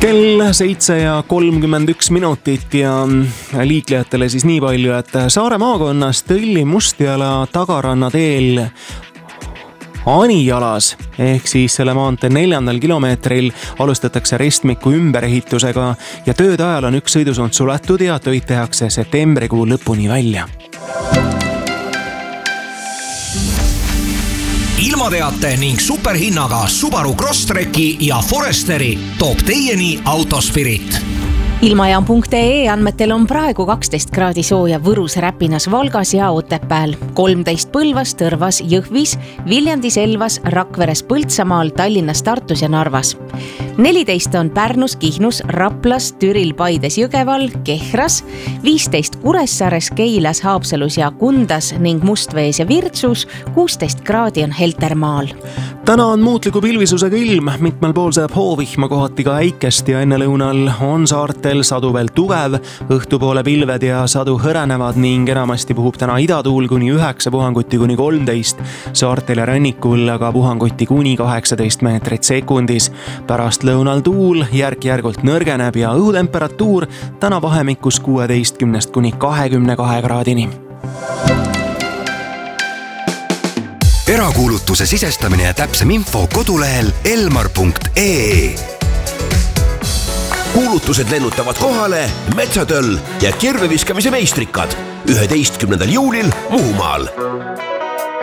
Kell 7:31 ja liiklejatele siis nii palju, et Saare maakonnas Tõlli Mustjala tagaranna teel Anijalas ehk siis selle maantee 4. kilomeetril alustatakse ristmiku ümberehitusega ja tööde ajal on üks sõidusuund suletud ja töid tehakse septembrikuu lõpuni välja. Ilmateate ning superhinnaga Subaru Crosstreki ja Foresteri toob teieni Autospirit. Ilmajaam.ee andmetel on praegu 12 kraadi sooja Võrus, Räpinas, Valgas ja Otepääl, 13 Põlvas, Tõrvas, Jõhvis, Viljandis, Elvas, Rakveres, Põltsamaal, Tallinnas, Tartus ja Narvas. 14 on Pärnus, Kihnus, Raplas, Türil, Paides, Jõgeval, Kehras, 15 Kuressaares, Keilas, Haapsalus ja Kundas ning Mustvees ja Virtsus, 16 kraadi on Heltermaal. Täna on muutliku pilvisusega ilm, mitmel pool saab hoovihma, kohati ka äikest ja enne lõunal on saartel sadu veel tugev, õhtupoole pilved ja sadu hõrenevad ning enamasti puhub täna idatuul kuni 9 puhanguti kuni 13, saartel ja rannikul aga puhanguti kuni 18 meetrit sekundis. Pärast lõunal tuul järk-järgult nõrgeneb ja õhutemperatuur täna vahemikus 16 kuni 22 kraadini. Erakuulutuse sisestamine ja täpsem info kodulehel elmar.ee. Kuulutused lennutavad kohale Metsatöll ja kirveviskamise meistrikad 11. juulil Muhumaal.